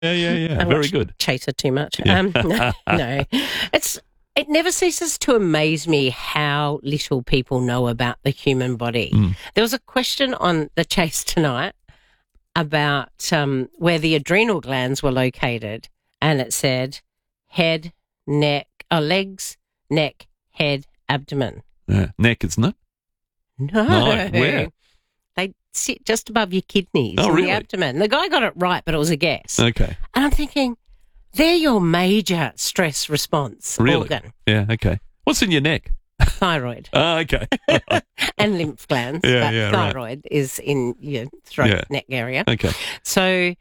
Yeah. Very good. Chaser too much. Yeah. No. It never ceases to amaze me how little people know about the human body. There was a question on The Chase tonight about where the adrenal glands were located, and it said head, neck, legs, neck, head, abdomen. Neck, isn't it? No. Where? They sit just above your kidneys in really? the abdomen. The guy got it right, but it was a guess. Okay. And I'm thinking, they're your major stress response organ. Yeah, okay. What's in your neck? Thyroid. Oh, okay. And lymph glands. Yeah, but right. thyroid is in your throat, neck area. Okay. So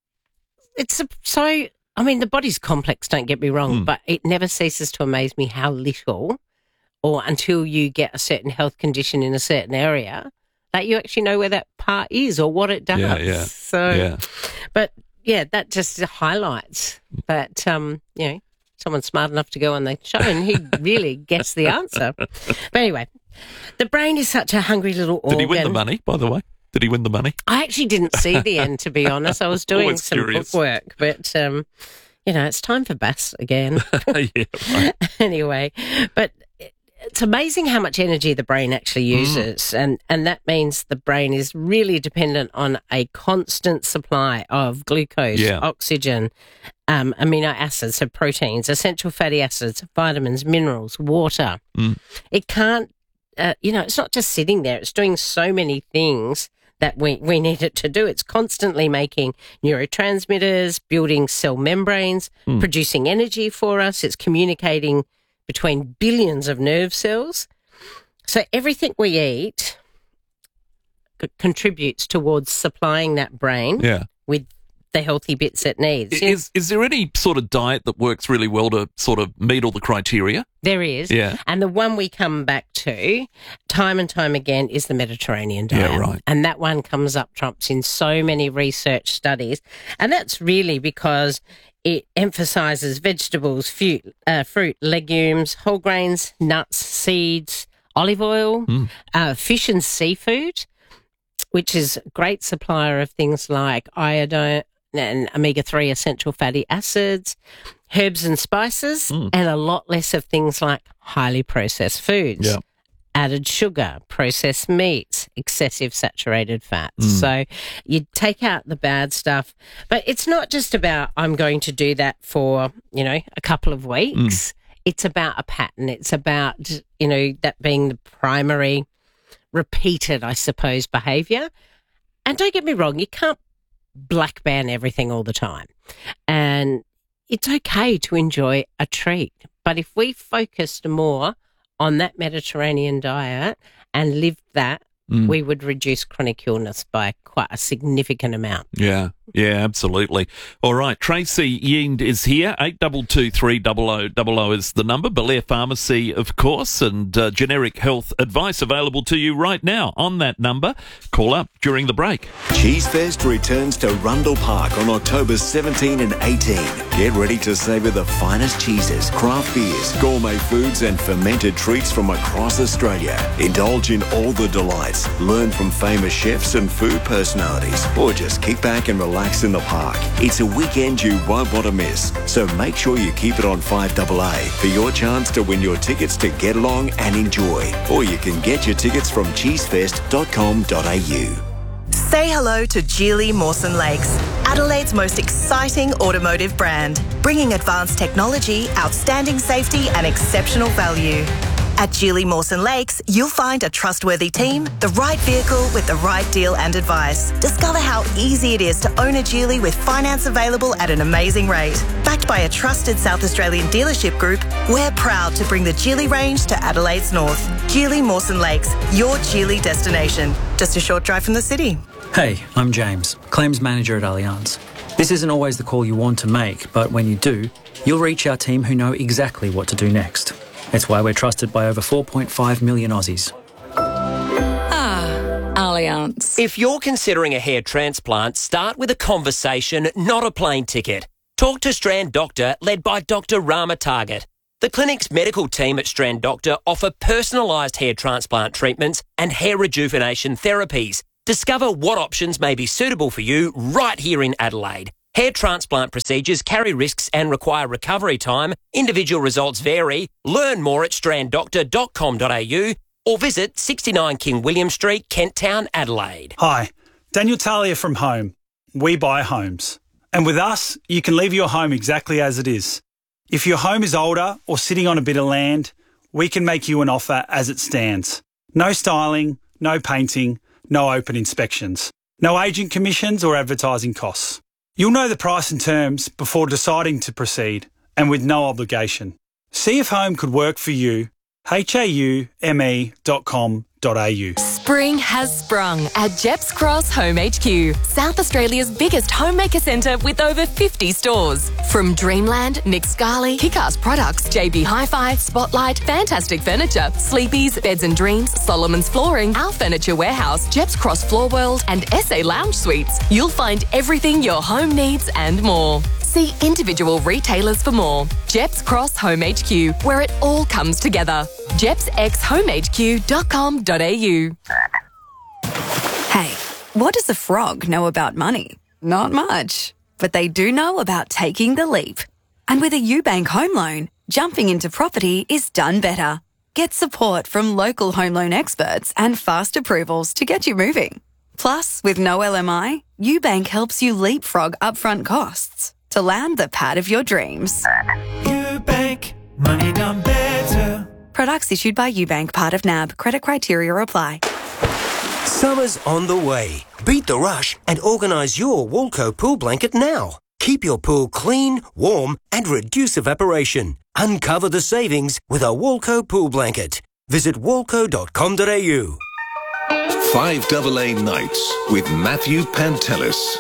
I mean, the body's complex, don't get me wrong, but it never ceases to amaze me how little, or until you get a certain health condition in a certain area, that you actually know where that part is or what it does. Yeah. So, but yeah, that just highlights that, someone's smart enough to go on the show and he really guessed the answer. But anyway, the brain is such a hungry little organ. Did he win the money, by the way? Did he win the money? I actually didn't see the end, to be honest. I was doing Always some curious. bookwork, but, it's time for Bass again. Yeah, right. Anyway, but it's amazing how much energy the brain actually uses, and that means the brain is really dependent on a constant supply of glucose, oxygen, amino acids, so proteins, essential fatty acids, vitamins, minerals, water. It can't, it's not just sitting there. It's doing so many things that we need it to do. It's constantly making neurotransmitters, building cell membranes, producing energy for us. It's communicating between billions of nerve cells. So everything we eat contributes towards supplying that brain with the healthy bits it needs. Is there any sort of diet that works really well to sort of meet all the criteria? There is. Yeah. And the one we come back to time and time again is the Mediterranean diet. Yeah, right. And that one comes up trumps in so many research studies. And that's really because it emphasises vegetables, fruit, legumes, whole grains, nuts, seeds, olive oil, fish and seafood, which is a great supplier of things like iodine and omega-3 essential fatty acids, herbs and spices, and a lot less of things like highly processed foods, added sugar, processed meats, excessive saturated fats. So you take out the bad stuff. But it's not just about I'm going to do that for, a couple of weeks. It's about a pattern. It's about, that being the primary repeated, I suppose, behaviour. And don't get me wrong, you can't black ban everything all the time. And it's okay to enjoy a treat. But if we focused more on that Mediterranean diet and lived that, we would reduce chronic illness by quite a significant amount. Yeah, absolutely. All right, Tracy Yiend is here. 82230000 is the number. Belair Pharmacy, of course, and generic health advice available to you right now on that number. Call up during the break. Cheese Fest returns to Rundle Park on October 17 and 18. Get ready to savour the finest cheeses, craft beers, gourmet foods and fermented treats from across Australia. Indulge in all the delights. Learn from famous chefs and food personalities, or just kick back and relax in the park. It's a weekend you won't want to miss, so make sure you keep it on 5AA for your chance to win your tickets to get along and enjoy. Or you can get your tickets from cheesefest.com.au. Say hello to Geely Mawson Lakes, Adelaide's most exciting automotive brand, bringing advanced technology, outstanding safety and exceptional value. At Geely Mawson Lakes, you'll find a trustworthy team, the right vehicle with the right deal and advice. Discover how easy it is to own a Geely with finance available at an amazing rate. Backed by a trusted South Australian dealership group, we're proud to bring the Geely range to Adelaide's north. Geely Mawson Lakes, your Geely destination. Just a short drive from the city. Hey, I'm James, Claims Manager at Allianz. This isn't always the call you want to make, but when you do, you'll reach our team who know exactly what to do next. It's why we're trusted by over 4.5 million Aussies. Allianz. If you're considering a hair transplant, start with a conversation, not a plane ticket. Talk to Strand Doctor, led by Dr. Rama Target. The clinic's medical team at Strand Doctor offer personalised hair transplant treatments and hair rejuvenation therapies. Discover what options may be suitable for you right here in Adelaide. Hair transplant procedures carry risks and require recovery time. Individual results vary. Learn more at stranddoctor.com.au or visit 69 King William Street, Kent Town, Adelaide. Hi, Daniel Talia from Home. We buy homes. And with us, you can leave your home exactly as it is. If your home is older or sitting on a bit of land, we can make you an offer as it stands. No styling, no painting, no open inspections, no agent commissions or advertising costs. You'll know the price and terms before deciding to proceed, and with no obligation. See if home could work for you. haume.com.au. Spring has sprung at Jeps Cross Home HQ, South Australia's biggest homemaker centre with over 50 stores. From Dreamland, Nick Scali, Kick-Ass Products, JB Hi-Fi, Spotlight, Fantastic Furniture, Sleepy's, Beds and Dreams, Solomon's Flooring, Our Furniture Warehouse, Jeps Cross Floor World and SA Lounge Suites. You'll find everything your home needs and more. See individual retailers for more. Jeps Cross Home HQ, where it all comes together. jepsxhomehq.com.au. Hey, what does a frog know about money? Not much. But they do know about taking the leap. And with a UBank home loan, jumping into property is done better. Get support from local home loan experts and fast approvals to get you moving. Plus, with no LMI, UBank helps you leapfrog upfront costs to land the pad of your dreams. UBank, money done better. Products issued by UBank, part of NAB. Credit criteria apply. Summer's on the way. Beat the rush and organise your Walco pool blanket now. Keep your pool clean, warm and reduce evaporation. Uncover the savings with a Walco pool blanket. Visit walco.com.au. 5AA Nights with Matthew Pantelis.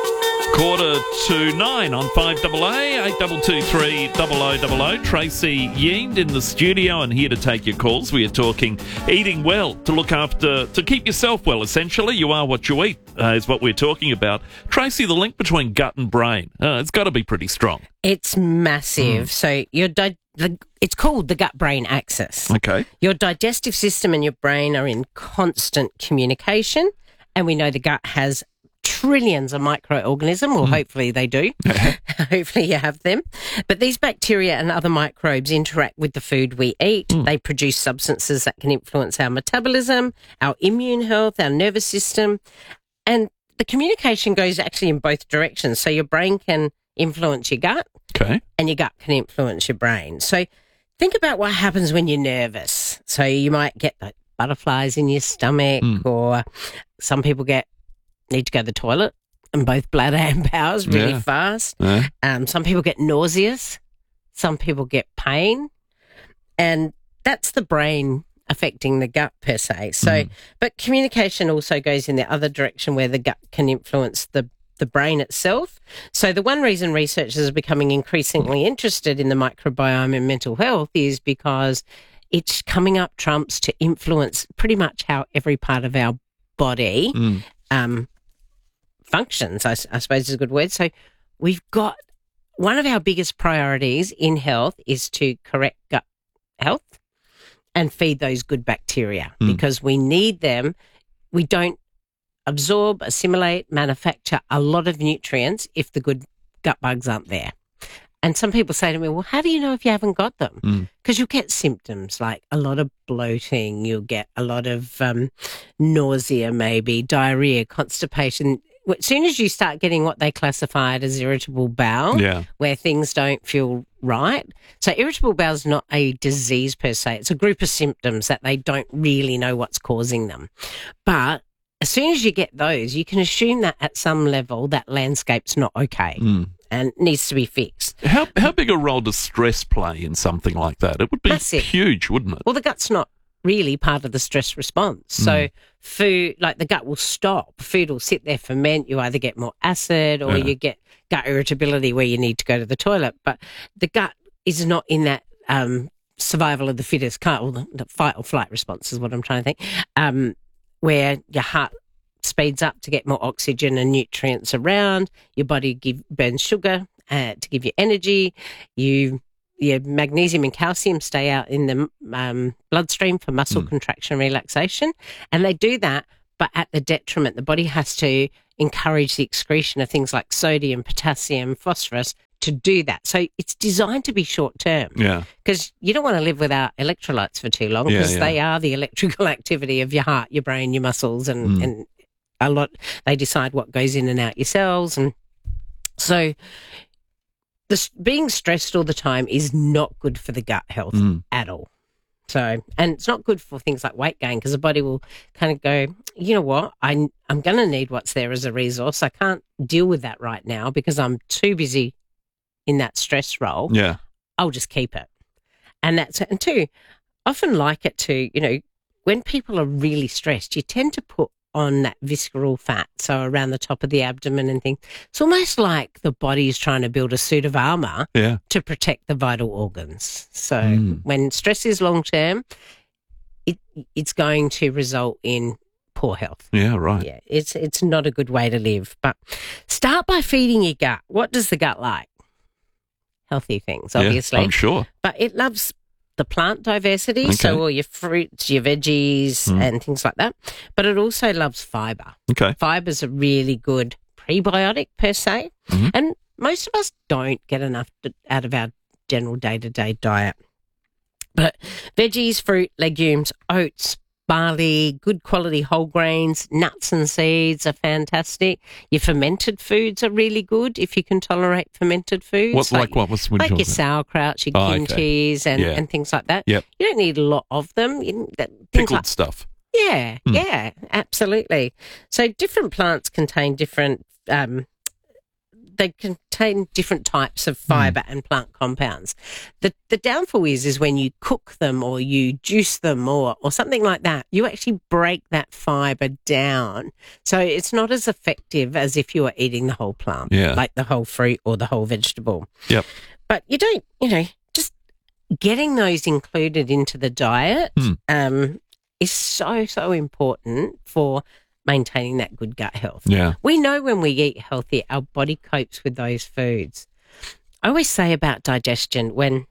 8:45 on 5AA, 8223 0000. Tracy Yeend in the studio and here to take your calls. We are talking eating well, to look after, to keep yourself well, essentially. You are what you eat, is what we're talking about. Tracy, the link between gut and brain, it's got to be pretty strong. It's massive. So it's called the gut-brain axis. Okay. Your digestive system and your brain are in constant communication, and we know the gut has trillions of microorganisms, or hopefully they do. Hopefully you have them. But these bacteria and other microbes interact with the food we eat. They produce substances that can influence our metabolism, our immune health, our nervous system. And the communication goes actually in both directions. So your brain can influence your gut, okay, and your gut can influence your brain. So think about what happens when you're nervous. So you might get like butterflies in your stomach, or some people need to go to the toilet, and both bladder and bowels really fast. Some people get nauseous. Some people get pain. And that's the brain affecting the gut per se. So, but communication also goes in the other direction where the gut can influence the brain itself. So the one reason researchers are becoming increasingly interested in the microbiome and mental health is because it's coming up trumps to influence pretty much how every part of our body functions, I suppose is a good word. So we've got one of our biggest priorities in health is to correct gut health and feed those good bacteria because we need them. We don't absorb, assimilate, manufacture a lot of nutrients if the good gut bugs aren't there. And some people say to me, well, how do you know if you haven't got them? Because you'll get symptoms like a lot of bloating, you'll get a lot of nausea maybe, diarrhea, constipation. As soon as you start getting what they classified as irritable bowel, where things don't feel right. So irritable bowel is not a disease per se. It's a group of symptoms that they don't really know what's causing them. But as soon as you get those, you can assume that at some level that landscape's not okay and needs to be fixed. How big a role does stress play in something like that? It would be Massive. Huge, wouldn't it? Well, the gut's not really part of the stress response. So food, like the gut will stop. Food will sit there, ferment. You either get more acid or you get gut irritability where you need to go to the toilet. But the gut is not in that survival of the fittest kind, or the fight or flight response is what I'm trying to think, where your heart speeds up to get more oxygen and nutrients around. Your body burns sugar to give you energy. Your magnesium and calcium stay out in the bloodstream for muscle contraction and relaxation. And they do that but at the detriment. The body has to encourage the excretion of things like sodium, potassium, phosphorus to do that. So it's designed to be short term. Yeah. Because you don't want to live without electrolytes for too long, because they are the electrical activity of your heart, your brain, your muscles, and a lot. They decide what goes in and out your cells. And so being stressed all the time is not good for the gut health at all. So, and it's not good for things like weight gain, because the body will kind of go, you know what, I'm going to need what's there as a resource. I can't deal with that right now because I'm too busy in that stress role. Yeah. I'll just keep it. And that's it. And two, often like it to, you know, when people are really stressed, you tend to put on that visceral fat, so around the top of the abdomen and things. It's almost like the body is trying to build a suit of armour to protect the vital organs. So when stress is long term, it's going to result in poor health. Yeah, right. Yeah, it's not a good way to live. But start by feeding your gut. What does the gut like? Healthy things, obviously. Yeah, I'm sure. But it loves the plant diversity, so all your fruits, your veggies and things like that. But it also loves fibre. Okay. Fiber's a really good prebiotic per se, and most of us don't get enough out of our general day-to-day diet. But veggies, fruit, legumes, oats, barley, good quality whole grains, nuts and seeds are fantastic. Your fermented foods are really good if you can tolerate fermented foods. Like your sauerkrauts, your kimchis and things like that. Yep. You don't need a lot of them. Pickled stuff. Yeah, yeah, absolutely. So different plants contain different types of fibre and plant compounds. The downfall is when you cook them or you juice them or something like that, you actually break that fibre down. So it's not as effective as if you were eating the whole plant, like the whole fruit or the whole vegetable. Yep. But you don't, just getting those included into the diet is so important for maintaining that good gut health. Yeah. We know when we eat healthy, our body copes with those foods. I always say about digestion when,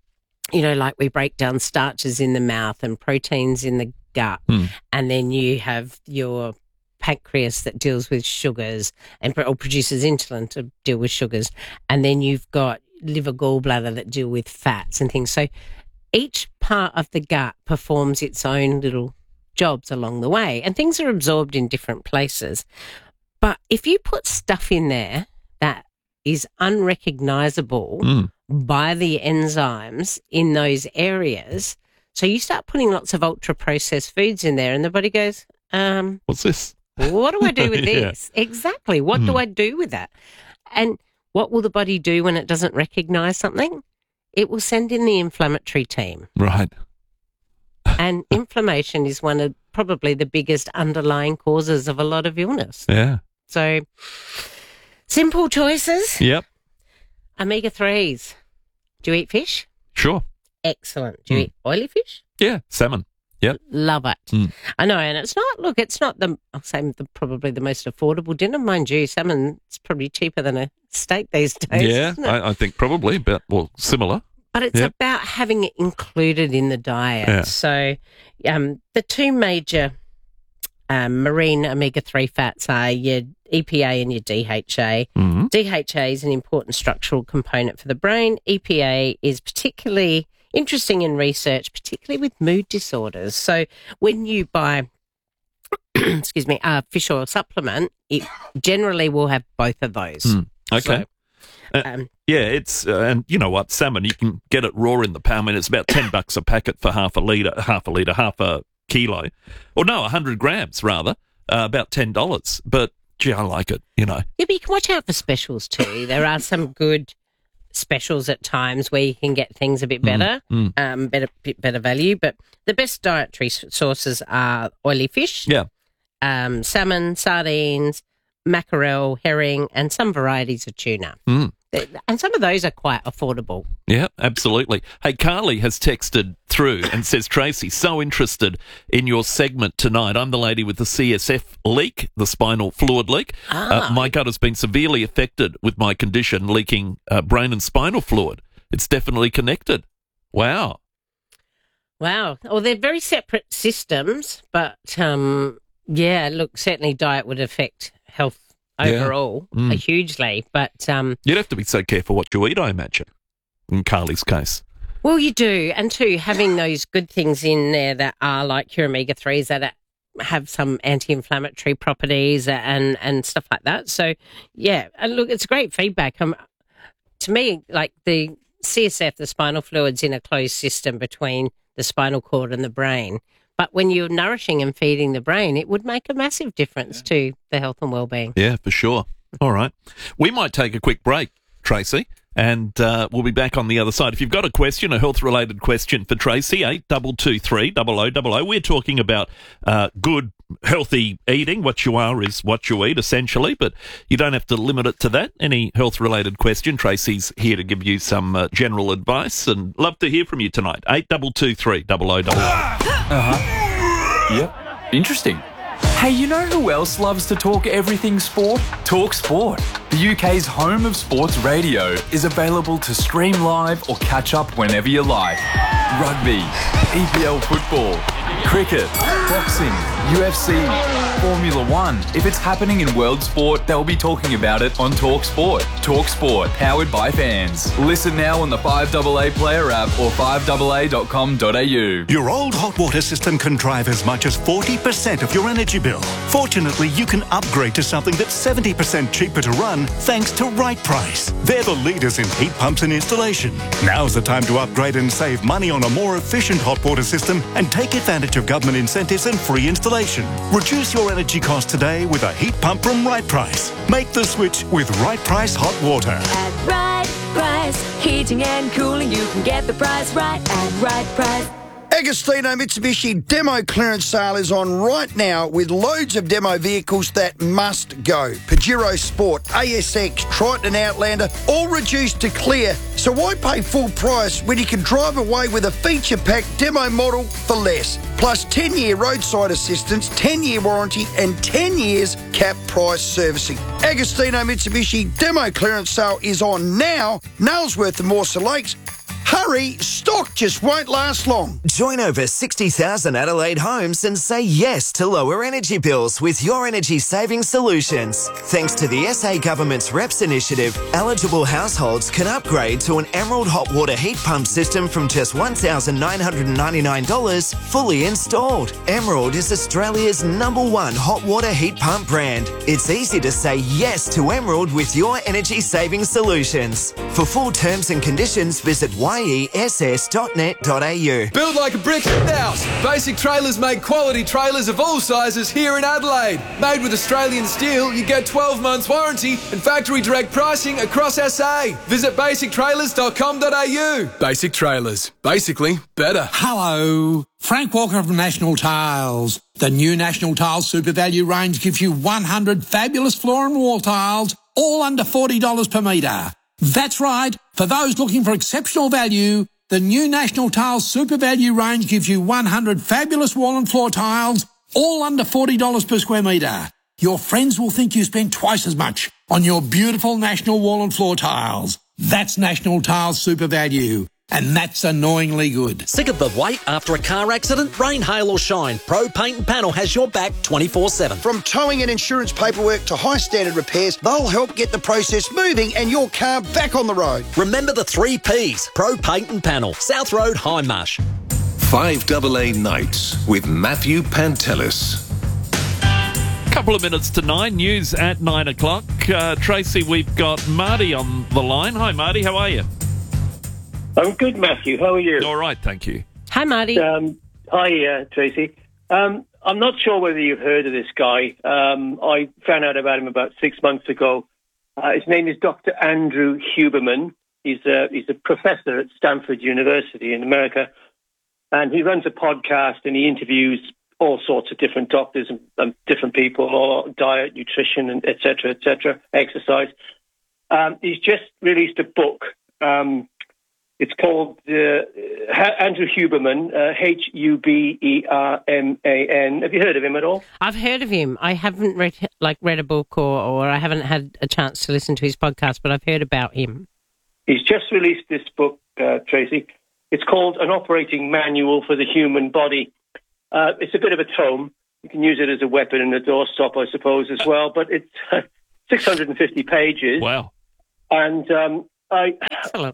like we break down starches in the mouth and proteins in the gut, and then you have your pancreas that deals with sugars or produces insulin to deal with sugars, and then you've got liver, gallbladder that deal with fats and things. So each part of the gut performs its own little jobs along the way, and things are absorbed in different places. But if you put stuff in there that is unrecognizable by the enzymes in those areas, so you start putting lots of ultra processed foods in there and the body goes, what's this? What do I do with this? Exactly. What do I do with that? And what will the body do when it doesn't recognize something? It will send in the inflammatory team. Right. And inflammation is one of probably the biggest underlying causes of a lot of illness. Yeah. So, simple choices. Yep. Omega-3s. Do you eat fish? Sure. Excellent. Do you eat oily fish? Yeah, salmon. Yep. Love it. I know, and it's not probably the most affordable dinner. Mind you, salmon's probably cheaper than a steak these days. Yeah, isn't it? I think probably, similar. But it's about having it included in the diet. Yeah. So the two major marine omega-3 fats are your EPA and your DHA. DHA is an important structural component for the brain. EPA is particularly interesting in research, particularly with mood disorders. So when you buy a fish oil supplement, it generally will have both of those. Okay. It's and you know what, salmon, you can get it raw in the pound. I mean, it's about $10 a packet for half a kilo, or no, 100 grams rather, about $10. But gee, I like it. Yeah, but you can watch out for specials too. There are some good specials at times where you can get things a bit better, better value. But the best dietary sources are oily fish, salmon, sardines, mackerel, herring, and some varieties of tuna. And some of those are quite affordable. Yeah, absolutely. Hey, Carly has texted through and says, Tracy, so interested in your segment tonight. I'm the lady with the CSF leak, the spinal fluid leak. My gut has been severely affected with my condition, leaking brain and spinal fluid. It's definitely connected. Wow. Well, they're very separate systems, but Yeah, look, certainly diet would affect health overall hugely, but... You'd have to be so careful what you eat, I imagine, in Carly's case. Well, you do, and too, having those good things in there that are like your omega-3s that have some anti-inflammatory properties and stuff like that. So, yeah, and look, it's great feedback. To me, like the CSF, the spinal fluid's in a closed system between the spinal cord and the brain. But when you're nourishing and feeding the brain, it would make a massive difference to the health and well-being. Yeah, for sure. All right. We might take a quick break, Tracy, and we'll be back on the other side. If you've got a question, a health-related question for Tracy, 8223 0000. We're talking about good, healthy eating. What you are is what you eat, essentially, but you don't have to limit it to that. Any health-related question, Tracy's here to give you some general advice, and love to hear from you tonight. 8223 0000. Yep. Interesting. Hey, you know who else loves to talk everything sport? Talk Sport. The UK's home of sports radio is available to stream live or catch up whenever you like. Rugby, EPL football, cricket, boxing, UFC, Formula One. If it's happening in world sport, they'll be talking about it on Talk Sport. Talk Sport, powered by fans. Listen now on the 5AA Player app or 5AA.com.au. Your old hot water system can drive as much as 40% of your energy bill. Fortunately, you can upgrade to something that's 70% cheaper to run thanks to Right Price. They're the leaders in heat pumps and installation. Now's the time to upgrade and save money on a more efficient hot water system and take advantage of government incentives and free installation. Reduce your energy costs today with a heat pump from Right Price. Make the switch with Right Price Hot Water. At Right Price, heating and cooling, you can get the price right at Right Price. Agostino Mitsubishi demo clearance sale is on right now with loads of demo vehicles that must go. Pajero Sport, ASX, Triton Outlander, all reduced to clear. So why pay full price when you can drive away with a feature-packed demo model for less? Plus 10-year roadside assistance, 10-year warranty and 10 years cap price servicing. Agostino Mitsubishi demo clearance sale is on now. Nailsworth and Mawson Lakes. Hurry, stock just won't last long. Join over 60,000 Adelaide homes and say yes to lower energy bills with Your Energy Saving Solutions. Thanks to the SA Government's REPS initiative, eligible households can upgrade to an Emerald hot water heat pump system from just $1,999 fully installed. Emerald is Australia's #1 hot water heat pump brand. It's easy to say yes to Emerald with Your Energy Saving Solutions. For full terms and conditions, visit yess.net.au. Build like a brick house. Basic Trailers make quality trailers of all sizes here in Adelaide. Made with Australian steel, you get 12 months warranty and factory direct pricing across SA. Visit basictrailers.com.au. Basic Trailers. Basically better. Hello. Frank Walker from National Tiles. The new National Tiles Super Value range gives you 100 fabulous floor and wall tiles, all under $40 per metre. That's right. For those looking for exceptional value, the new National Tiles Super Value range gives you 100 fabulous wall and floor tiles, all under $40 per square metre. Your friends will think you spent twice as much on your beautiful National wall and floor tiles. That's National Tiles Super Value. And that's annoyingly good. Sick of the wait after a car accident? Rain, hail or shine, Pro Paint and Panel has your back 24/7. From towing and insurance paperwork to high standard repairs, they'll help get the process moving and your car back on the road. Remember the 3 Ps. Pro Paint and Panel, South Road, Hindmarsh. 5AA Nights with Matthew Pantelis. Couple of minutes to 9, news at 9 o'clock. Tracy, we've got Marty on the line. Hi, Marty, how are you? I'm good, Matthew. How are you? All right, thank you. Hi, Marty. Hi, Tracy. I'm not sure whether you've heard of this guy. I found out about him about 6 months ago. His name is Dr. Andrew Huberman. He's a professor at Stanford University in America, and he runs a podcast and he interviews all sorts of different doctors and different people, all diet, nutrition, and et cetera, exercise. He's just released a book. It's called Andrew Huberman, Huberman. Have you heard of him at all? I've heard of him. I haven't read a book or I haven't had a chance to listen to his podcast, but I've heard about him. He's just released this book, Tracy. It's called An Operating Manual for the Human Body. It's a bit of a tome, You can use it as a weapon and a doorstop, I suppose, as well. But it's 650 pages. Wow. And I don't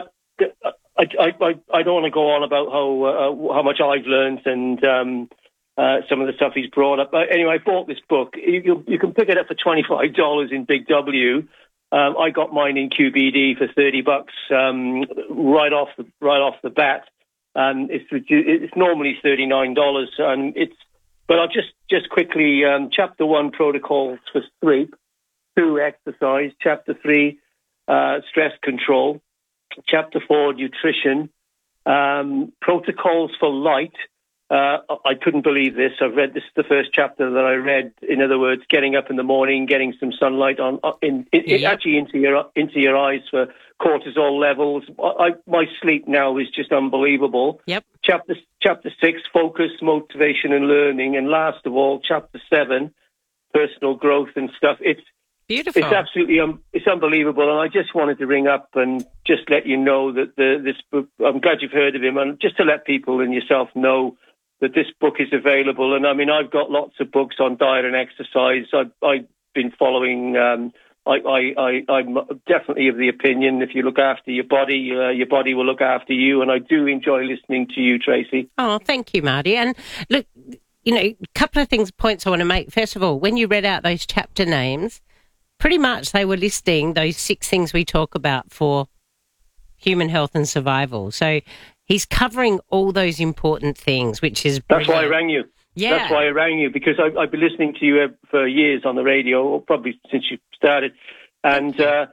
want to go on about how much I've learned and some of the stuff he's brought up. But anyway, I bought this book. You can pick it up for $25 in Big W. I got mine in QBD for $30 right off the bat. It's normally $39, but I'll just quickly chapter 1, protocols for sleep, 2, exercise, chapter 3, stress control, chapter 4, nutrition, protocols for light. I couldn't believe this. This is the first chapter that I read. In other words, getting up in the morning, getting some sunlight actually into your eyes for cortisol levels. My sleep now is just unbelievable. Yep. Chapter 6, focus, motivation, and learning, and last of all, chapter 7, personal growth and stuff. It's beautiful. It's absolutely it's unbelievable, and I just wanted to ring up and just let you know that this book. I'm glad you've heard of him, and just to let people and yourself know that this book is available. And I mean, I've got lots of books on diet and exercise. I've been following. I'm definitely of the opinion if you look after your body will look after you. And I do enjoy listening to you, Tracy. Oh, thank you, Marty. And look, a couple of points I want to make. First of all, when you read out those chapter names, pretty much they were listing those 6 things we talk about for human health and survival. So he's covering all those important things, which is brilliant. That's why I rang you. Yeah. That's why I rang you, because I've been listening to you for years on the radio, or probably since you started. And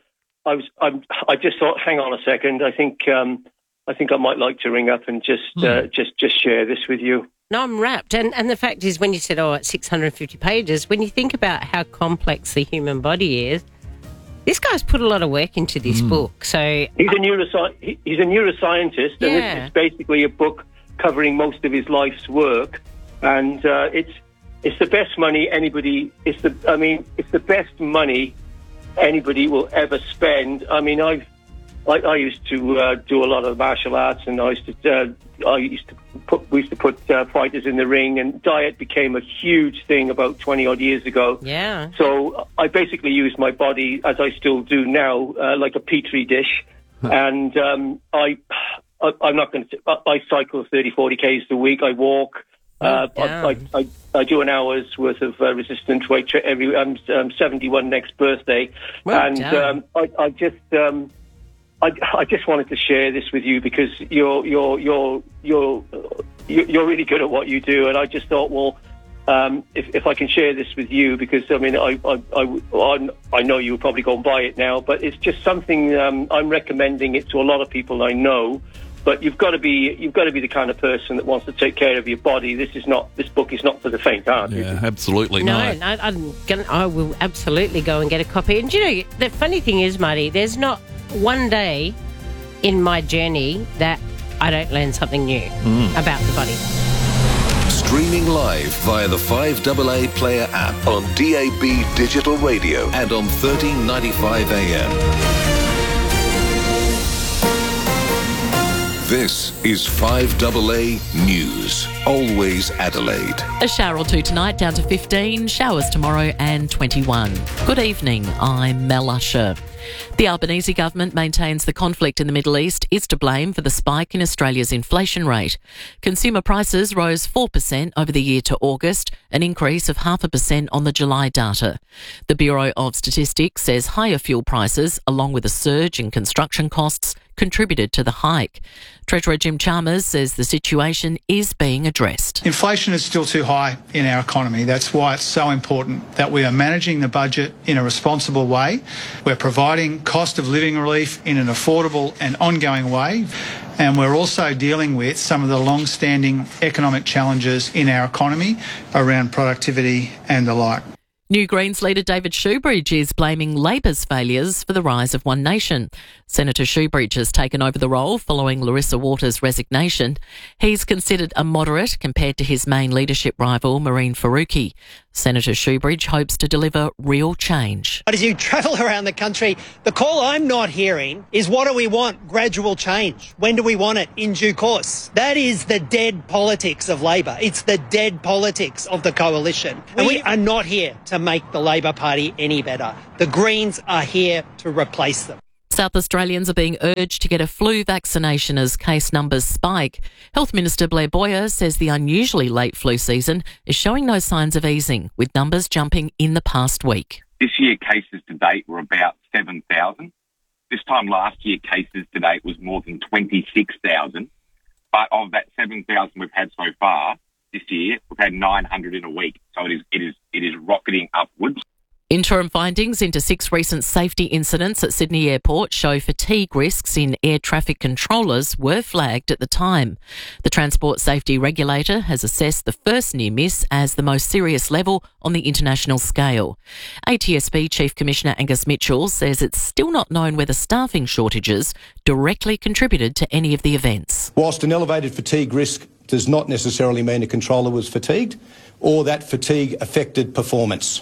I just thought, hang on a second. I think I might like to ring up and just share this with you. No, I'm wrapped. And the fact is, when you said, it's 650 pages, when you think about how complex the human body is, this guy's put a lot of work into this book. So he's a neuroscientist, and this is basically a book covering most of his life's work. And it's the best money anybody. It's the best money anybody will ever spend. I mean, I used to do a lot of martial arts, and we used to put fighters in the ring, and diet became a huge thing about 20 odd years ago. Yeah. So I basically used my body, as I still do now, like a petri dish, and I'm not going to. I cycle 30-40 k's a week. I walk. I do an hour's worth of resistance weight every. I'm 71 next birthday, and I just wanted to share this with you because you're really good at what you do, and I just thought, well, if I can share this with you, because I mean, I know you'll probably go and buy it now, but it's just something I'm recommending it to a lot of people I know. But you've got to be the kind of person that wants to take care of your body. This book is not for the faint-hearted. Yeah, absolutely not. No, I will absolutely go and get a copy. And the funny thing is, Marty, there's not one day in my journey that I don't learn something new about the body. Streaming live via the 5AA Player app on DAB Digital Radio and on 1395 AM. This is 5AA News. Always Adelaide. A shower or two tonight, down to 15. Showers tomorrow and 21. Good evening, I'm Mel Usher. The Albanese government maintains the conflict in the Middle East is to blame for the spike in Australia's inflation rate. Consumer prices rose 4% over the year to August, an increase of 0.5% on the July data. The Bureau of Statistics says higher fuel prices, along with a surge in construction costs, contributed to the hike. Treasurer Jim Chalmers says the situation is being addressed. Inflation is still too high in our economy. That's why it's so important that we are managing the budget in a responsible way. We're providing cost of living relief in an affordable and ongoing way. And we're also dealing with some of the long-standing economic challenges in our economy around productivity and the like. New Greens leader David Shoebridge is blaming Labor's failures for the rise of One Nation. Senator Shoebridge has taken over the role following Larissa Waters' resignation. He's considered a moderate compared to his main leadership rival, Mehreen Faruqi. Senator Shoebridge hopes to deliver real change. But as you travel around the country, the call I'm not hearing is, what do we want? Gradual change. When do we want it? In due course. That is the dead politics of Labor. It's the dead politics of the coalition. And we are not here to make the Labor Party any better. The Greens are here to replace them. South Australians are being urged to get a flu vaccination as case numbers spike. Health Minister Blair Boyer says the unusually late flu season is showing no signs of easing, with numbers jumping in the past week. This year, cases to date were about 7,000. This time last year, cases to date was more than 26,000. But of that 7,000 we've had so far this year, we've had 900 in a week. So it is rocketing upwards. Interim findings into 6 recent safety incidents at Sydney Airport show fatigue risks in air traffic controllers were flagged at the time. The Transport Safety Regulator has assessed the first near miss as the most serious level on the international scale. ATSB Chief Commissioner Angus Mitchell says it's still not known whether staffing shortages directly contributed to any of the events. Whilst an elevated fatigue risk does not necessarily mean a controller was fatigued or that fatigue affected performance.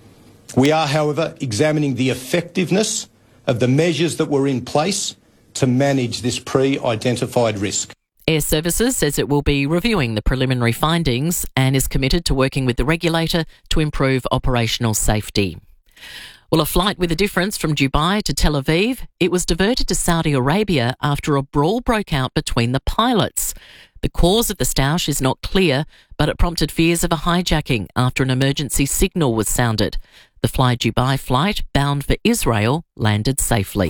We are, however, examining the effectiveness of the measures that were in place to manage this pre-identified risk. Air Services says it will be reviewing the preliminary findings and is committed to working with the regulator to improve operational safety. Well, a flight with a difference from Dubai to Tel Aviv, it was diverted to Saudi Arabia after a brawl broke out between the pilots. The cause of the stoush is not clear, but it prompted fears of a hijacking after an emergency signal was sounded. The Fly Dubai flight, bound for Israel, landed safely.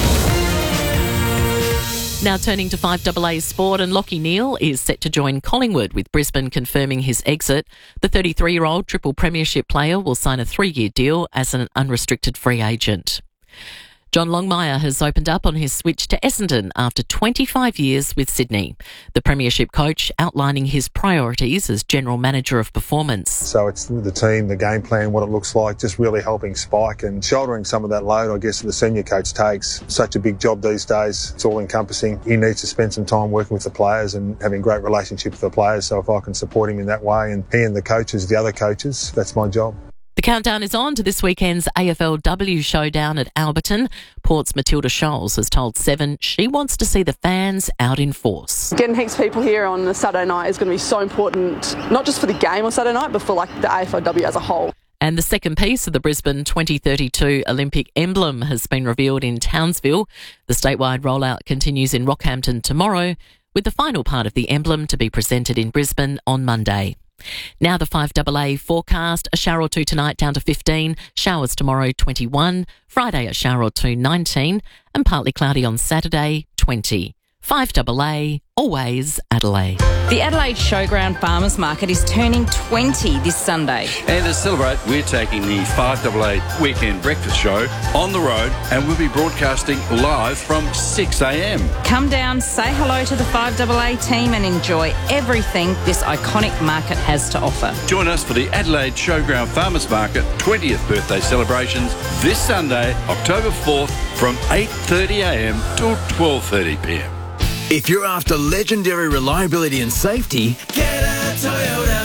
Now turning to 5AA sport, and Lachie Neale is set to join Collingwood, with Brisbane confirming his exit. The 33-year-old triple premiership player will sign a 3-year deal as an unrestricted free agent. John Longmire has opened up on his switch to Essendon after 25 years with Sydney. The premiership coach outlining his priorities as general manager of performance. So it's the team, the game plan, what it looks like, just really helping Spike and shouldering some of that load, I guess, that the senior coach takes. Such a big job these days. It's all encompassing. He needs to spend some time working with the players and having great relationship with the players. So if I can support him in that way, and he and the coaches, the other coaches, that's my job. The countdown is on to this weekend's AFLW showdown at Alberton. Port's Matilda Scholes has told Seven she wants to see the fans out in force. Getting heaps of people here on the Saturday night is going to be so important, not just for the game on Saturday night, but for the AFLW as a whole. And the second piece of the Brisbane 2032 Olympic emblem has been revealed in Townsville. The statewide rollout continues in Rockhampton tomorrow, with the final part of the emblem to be presented in Brisbane on Monday. Now the 5AA forecast, a shower or two tonight down to 15, showers tomorrow 21, Friday a shower or two 19, and partly cloudy on Saturday 20. 5AA, always Adelaide. The Adelaide Showground Farmers Market is turning 20 this Sunday. And to celebrate, we're taking the 5AA Weekend Breakfast Show on the road, and we'll be broadcasting live from 6 a.m. Come down, say hello to the 5AA team and enjoy everything this iconic market has to offer. Join us for the Adelaide Showground Farmers Market 20th birthday celebrations this Sunday, October 4th from 8:30 a.m. till 12:30 p.m. If you're after legendary reliability and safety, get a Toyota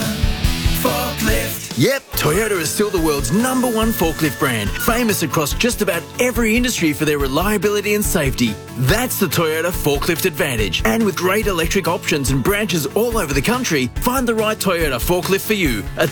forklift. Yep, Toyota is still the world's #1 forklift brand, famous across just about every industry for their reliability and safety. That's the Toyota Forklift Advantage. And with great electric options and branches all over the country, find the right Toyota forklift for you at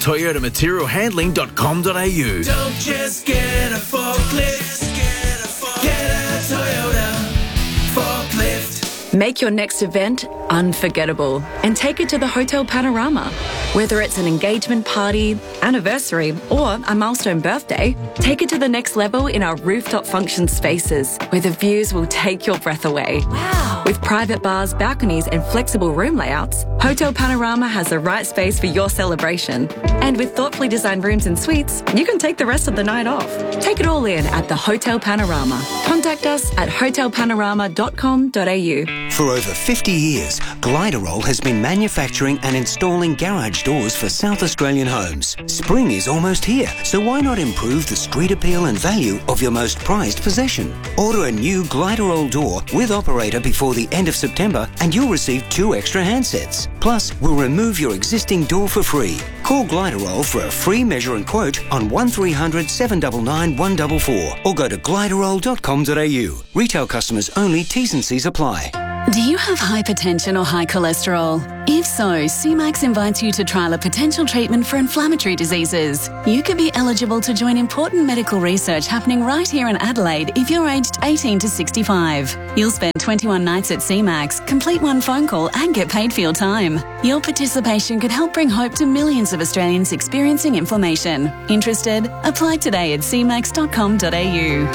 toyotamaterialhandling.com.au. Don't just get a forklift, get a Toyota forklift. Make your next event unforgettable and take it to the Hotel Panorama. Whether it's an engagement party, anniversary, or a milestone birthday, take it to the next level in our rooftop function spaces, where the views will take your breath away. Wow! With private bars, balconies, and flexible room layouts, Hotel Panorama has the right space for your celebration. And with thoughtfully designed rooms and suites, you can take the rest of the night off. Take it all in at the Hotel Panorama. Contact us at hotelpanorama.com.au. For over 50 years, Gliderol has been manufacturing and installing garage doors for South Australian homes. Spring is almost here, so why not improve the street appeal and value of your most prized possession? Order a new Gliderol door with operator before the end of September and you'll receive 2 extra handsets. Plus, we'll remove your existing door for free. Call Gliderol for a free measure and quote on 1300 799 144 or go to gliderol.com.au. Retail customers only, T's and C's apply. Do you have hypertension or high cholesterol? If so, CMAX invites you to trial a potential treatment for inflammatory diseases. You could be eligible to join important medical research happening right here in Adelaide if you're aged 18 to 65. You'll spend 21 nights at CMAX, complete 1 phone call and get paid for your time. Your participation could help bring hope to millions of Australians experiencing inflammation. Interested? Apply today at cmax.com.au.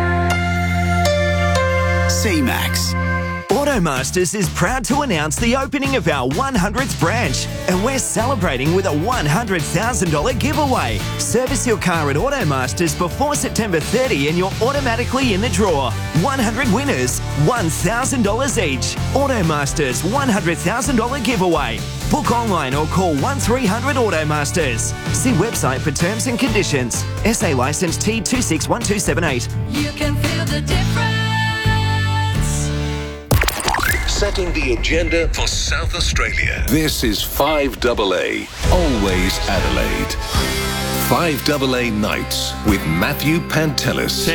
CMAX. Automasters is proud to announce the opening of our 100th branch, and we're celebrating with a $100,000 giveaway. Service your car at Automasters before September 30 and you're automatically in the draw. 100 winners, $1,000 each. Automasters $100,000 giveaway. Book online or call 1300 Automasters. See website for terms and conditions. SA licence T261278. You can feel the difference. Setting the agenda for South Australia. This is 5AA, always Adelaide. 5AA Nights with Matthew Pantelis.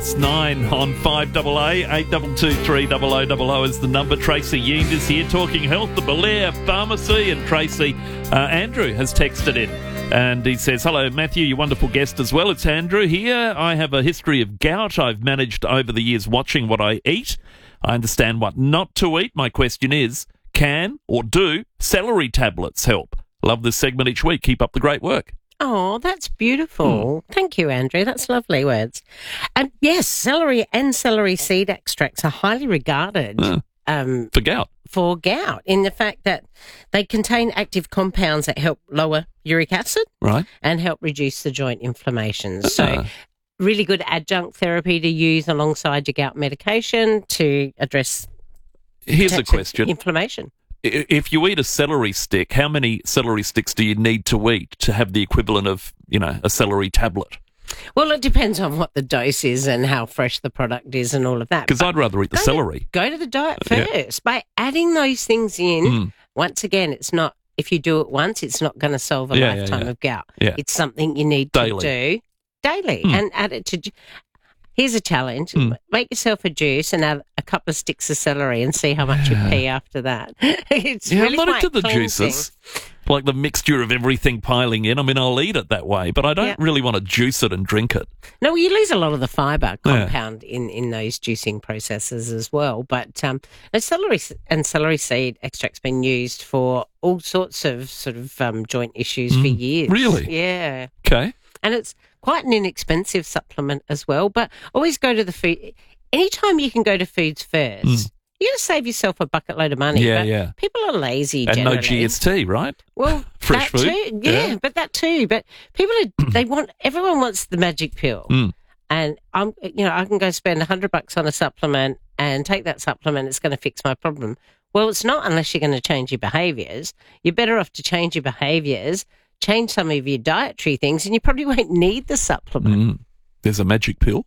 9 on 5AA, 8223 0000 is the number. Tracy Yeend is here talking health, the Belair Pharmacy, and Tracy, Andrew has texted in. And he says, hello, Matthew, you wonderful guest as well. It's Andrew here. I have a history of gout. I've managed over the years watching what I eat. I understand what not to eat. My question is, can or do celery tablets help? Love this segment each week. Keep up the great work. Oh, that's beautiful. Thank you, Andrew. That's lovely words. And yes, celery and celery seed extracts are highly regarded for gout. For gout, in the fact that they contain active compounds that help lower uric acid, right, and help reduce the joint inflammation. So, really good adjunct therapy to use alongside your gout medication to address. Here's a question: inflammation. If you eat a celery stick, how many celery sticks do you need to eat to have the equivalent of, a celery tablet? Well, it depends on what the dose is and how fresh the product is and all of that. Because I'd rather eat the celery. Go to the diet first. By adding those things in, once again, it's not, if you do it once, it's not going to solve a lifetime of gout. Yeah. It's something you need to do daily and add it to. Here's a challenge. Make yourself a juice and add a couple of sticks of celery and see how much you pee after that. It's really I'm not quite into the cleansing. juices. Like the mixture of everything piling in. I mean, I'll eat it that way, but I don't really want to juice it and drink it. No, you lose a lot of the fibre compound in those juicing processes as well. But celery and celery seed extract's been used for all sorts of joint issues for years. Really? Yeah. Okay. And it's quite an inexpensive supplement as well. But always go to the food. Anytime you can go to foods first, you're going to save yourself a bucket load of money. But people are lazy and generally. no GST, right? Well, fresh that food. Too. But that too. But people everyone wants the magic pill. And I can go spend $100 on a supplement and take that supplement. It's going to fix my problem. Well, it's not unless you're going to change your behaviours. You're better off to change your behaviours, change some of your dietary things, and you probably won't need the supplement. There's a magic pill.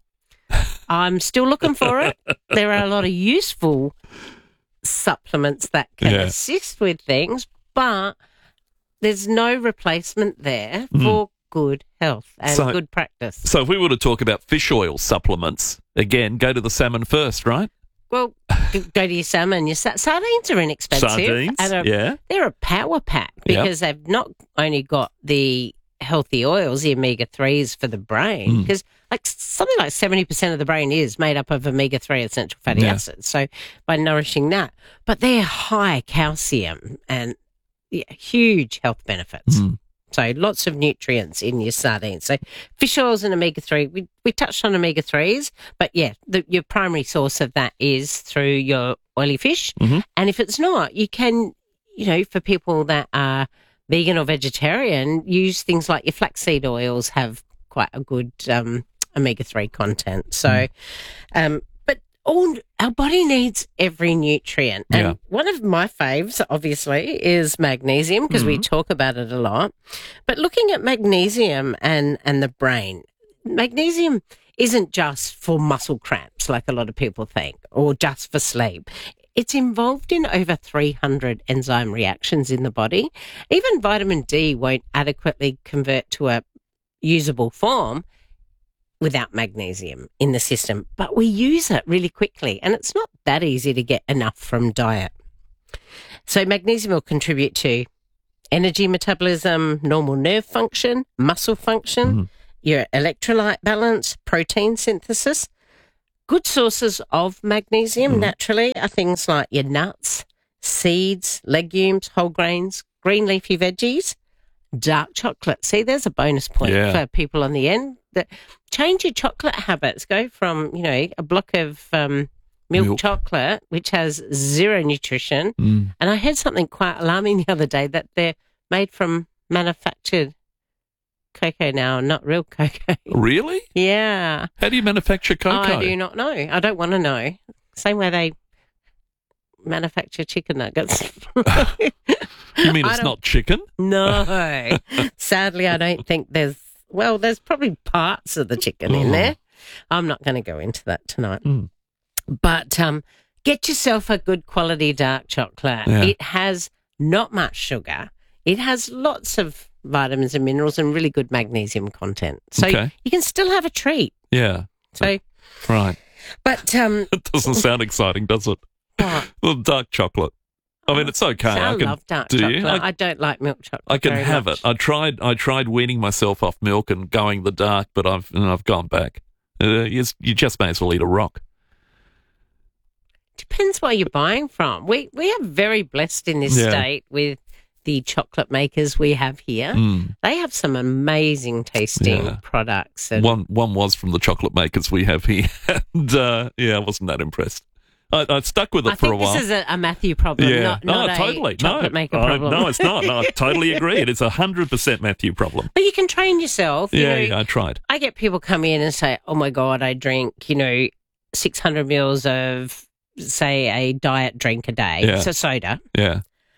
I'm still looking for it. There are a lot of useful supplements that can assist with things, but there's no replacement there for good health and good practice. So if we were to talk about fish oil supplements, again, go to the salmon first, right? Well, go to your salmon. Your sardines are inexpensive. Sardines, and they're a power pack because they've not only got the healthy oils, the omega-3s for the brain, because something like 70% of the brain is made up of omega-3 essential fatty acids. So by nourishing that, but they're high calcium and huge health benefits. So lots of nutrients in your sardines. So fish oils and omega-3, we touched on omega-3s, but your primary source of that is through your oily fish. And if it's not, you can, for people that are vegan or vegetarian, use things like your flaxseed oils have quite a good omega-3 content. So, but our body needs every nutrient. And Yeah. one of my faves, obviously, is magnesium because we talk about it a lot. But looking at magnesium and the brain, magnesium isn't just for muscle cramps like a lot of people think or just for sleep. It's involved in over 300 enzyme reactions in the body. Even vitamin D won't adequately convert to a usable form without magnesium in the system, but we use it really quickly and it's not that easy to get enough from diet. So magnesium will contribute to energy metabolism, normal nerve function, muscle function, your electrolyte balance, protein synthesis. Good sources of magnesium naturally are things like your nuts, seeds, legumes, whole grains, green leafy veggies, dark chocolate. See, there's a bonus point for people on the end. That change your chocolate habits. Go from, a block of milk chocolate, which has zero nutrition. And I heard something quite alarming the other day that they're made from manufactured cocoa now, not real cocoa. Really? Yeah. How do you manufacture cocoa? I do not know. I don't want to know. Same way they manufacture chicken nuggets. You mean it's not chicken? No. Sadly, I don't think there's probably parts of the chicken in there. I'm not going to go into that tonight. But get yourself a good quality dark chocolate. Yeah. It has not much sugar. It has lots of vitamins and minerals and really good magnesium content. So you can still have a treat. Yeah. So right. But it doesn't sound exciting, does it? Well, dark chocolate. I mean, it's okay. I love dark chocolate. I don't like milk chocolate. I can very have much. it. I tried weaning myself off milk and going the dark, but I've gone back. You just may as well eat a rock. Depends where you're buying from. We are very blessed in this state with the chocolate makers we have here. They have some amazing tasting products. And One was from the chocolate makers we have here, and I wasn't that impressed. I stuck with it for a while. This is a Matthew problem, not totally. a chocolate maker problem. No, it's not. No, I totally agree. It is 100% Matthew problem. But you can train yourself. I tried. I get people come in and say, oh, my God, I drink, 600 mils of, say, a diet drink a day. Yeah. It's a soda. Yeah.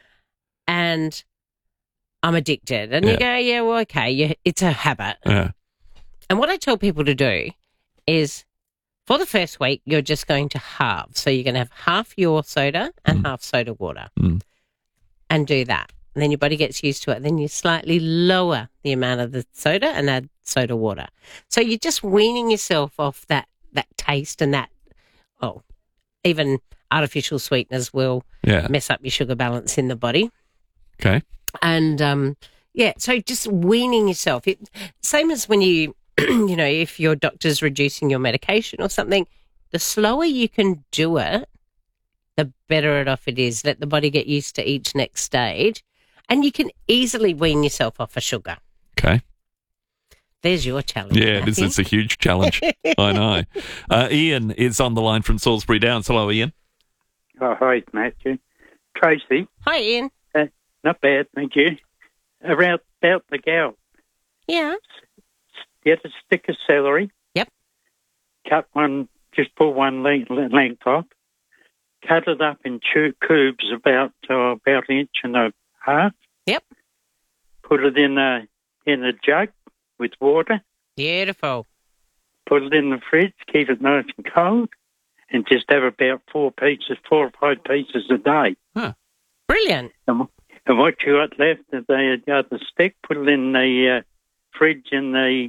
And I'm addicted. And you go, okay, it's a habit. Yeah. And what I tell people to do is for the first week, you're just going to halve. So you're going to have half your soda and half soda water and do that. And then your body gets used to it. Then you slightly lower the amount of the soda and add soda water. So you're just weaning yourself off that taste and that, even artificial sweeteners will mess up your sugar balance in the body. Okay. And, so just weaning yourself. Same as when you, if your doctor's reducing your medication or something, the slower you can do it, the better it off it is. Let the body get used to each next stage. And you can easily wean yourself off of sugar. Okay. There's your challenge. Yeah, it is. It's a huge challenge. I know. Ian is on the line from Salisbury Downs. Hello, Ian. Oh, hi, Matthew. Tracy. Hi, Ian. Not bad, thank you. About the gout. Yeah. Get a stick of celery. Yep. Cut one, just pull one length off. Cut it up in cubes about an inch and a half. Yep. Put it in a jug with water. Beautiful. Put it in the fridge, keep it nice and cold, and just have about 4 or 5 pieces a day. Huh. Brilliant. And what you got left, they got the stick, put it in the fridge in the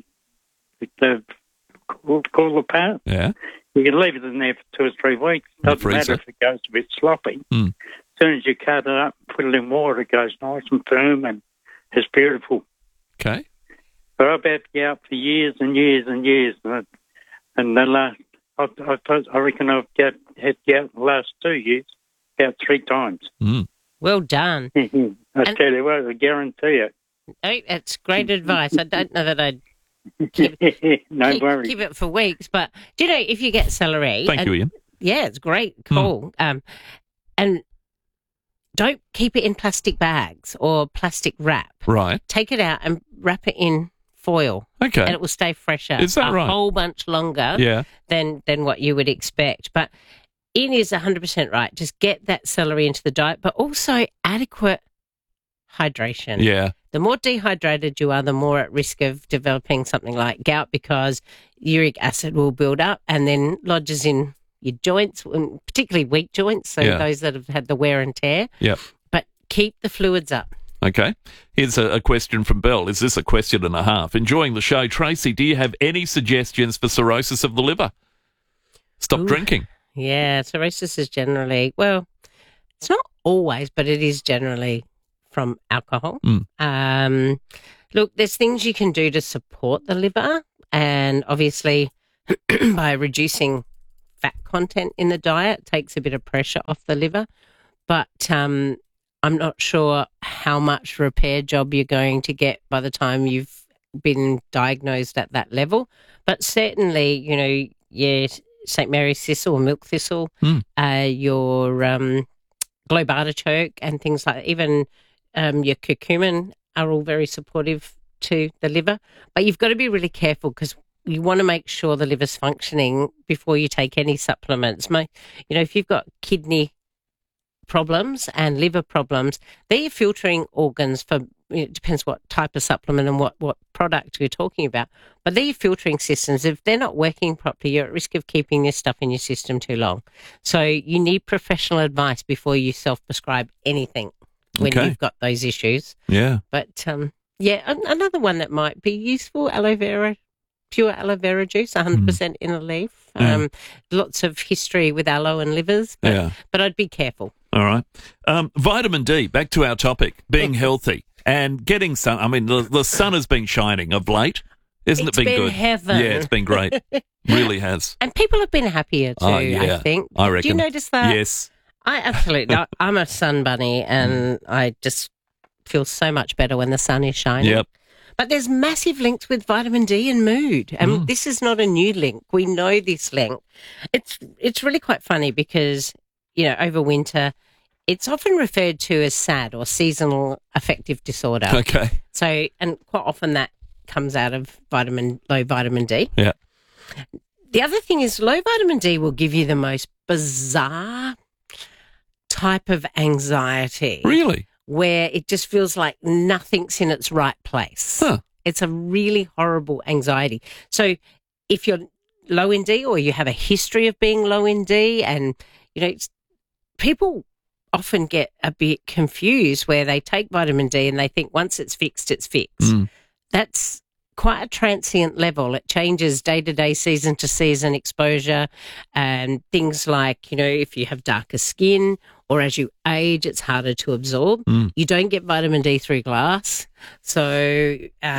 cooler part. Yeah. You can leave it in there for 2 or 3 weeks. Doesn't matter if it goes a bit sloppy. As soon as you cut it up, put it in water, it goes nice and firm and it's beautiful. Okay. But I've had gout for years and years and years. And the last, I reckon I've had gout the last 2 years, about 3 times. Well done. I tell you what, I guarantee it. Oh, that's great advice. I don't know that I'd keep it for weeks, but do you know, if you get celery... Thank you, Ian. Yeah, it's great. Cool. And don't keep it in plastic bags or plastic wrap. Right. Take it out and wrap it in foil. Okay. And it will stay fresher. Is that right? A whole bunch longer Yeah. than what you would expect. But Ian is 100% right. Just get that celery into the diet, but also adequate hydration. Yeah. The more dehydrated you are, the more at risk of developing something like gout, because uric acid will build up and then lodges in your joints, and particularly weak joints, so those that have had the wear and tear. Yep. But keep the fluids up. Okay. Here's a question from Belle. Is this a question and a half? Enjoying the show. Tracy, do you have any suggestions for cirrhosis of the liver? Stop drinking. Yeah, cirrhosis is generally, well, it's not always, but it is generally from alcohol. Look, there's things you can do to support the liver, and obviously by reducing fat content in the diet takes a bit of pressure off the liver. But I'm not sure how much repair job you're going to get by the time you've been diagnosed at that level. But certainly, you know, St. Mary's thistle or milk thistle, your globe artichoke and things like that, even your curcumin are all very supportive to the liver. But you've got to be really careful because you want to make sure the liver's functioning before you take any supplements. If you've got kidney problems and liver problems, they're your filtering organs for, it depends what type of supplement and what product we're talking about, but they're your filtering systems. If they're not working properly, you're at risk of keeping this stuff in your system too long. So you need professional advice before you self-prescribe anything when you've got those issues. Yeah. But, another one that might be useful, aloe vera, pure aloe vera juice, 100% in a leaf. Lots of history with aloe and livers, but I'd be careful. All right. Vitamin D, back to our topic, being healthy and getting sun. I mean, the sun has been shining of late. Isn't it been good? Heaven. Yeah, it's been great. Really has. And people have been happier too, I think. I reckon. Do you notice that? Yes. I absolutely. I'm a sun bunny and I just feel so much better when the sun is shining. Yep. But there's massive links with vitamin D and mood. And this is not a new link. We know this link. It's really quite funny because, over winter, it's often referred to as SAD or seasonal affective disorder. Okay. So, and quite often that comes out of low vitamin D. Yeah. The other thing is low vitamin D will give you the most bizarre type of anxiety. Really? Where it just feels like nothing's in its right place. Huh. It's a really horrible anxiety. So if you're low in D or you have a history of being low in D, and, people often get a bit confused where they take vitamin D and they think once it's fixed, it's fixed. That's quite a transient level. It changes day to day, season to season exposure, and things like, if you have darker skin or as you age, it's harder to absorb. You don't get vitamin D through glass. So